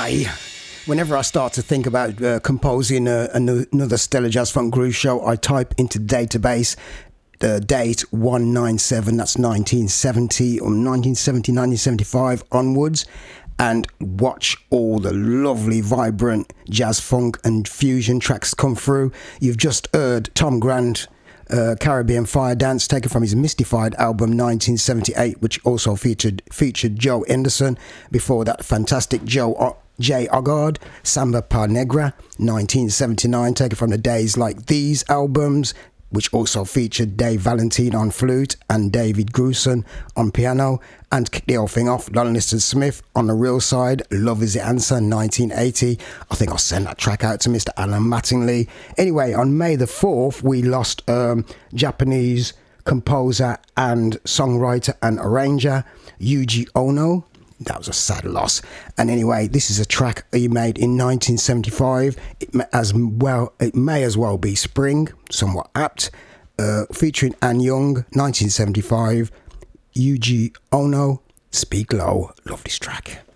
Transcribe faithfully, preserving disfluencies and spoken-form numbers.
I, whenever I start to think about uh, composing a, a new, another Stellar Jazz Funk Groove show, I type into database the date one ninety-seven, that's nineteen seventy, or nineteen seventy, nineteen seventy-five onwards, and watch all the lovely, vibrant jazz, funk and fusion tracks come through. You've just heard Tom Grant, uh, Caribbean Fire Dance, taken from his Mystified album nineteen seventy-eight, which also featured featured Joe Henderson. Before that, fantastic Joe o- J. Ogard, Samba Pa Negra, nineteen seventy-nine, taken from the Days Like These albums, which also featured Dave Valentine on flute and David Gruson on piano. And kick the whole thing off, Lon Liston Smith on the real side, Love Is the Answer, nineteen eighty. I think I'll send that track out to Mister Alan Mattingly. Anyway, on May the fourth, we lost um, Japanese composer and songwriter and arranger Yuji Ono. That was a sad loss. And anyway, this is a track he made in nineteen seventy-five. It may as well, it may as well be Spring, somewhat apt, uh, featuring Anne Young, nineteen seventy-five. Yuji Ono, Speak Low. Love this track.